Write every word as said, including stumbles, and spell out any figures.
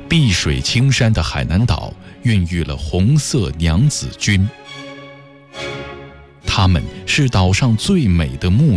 碧水青山的海南岛孕育了红色娘子军，它们是岛上最美的木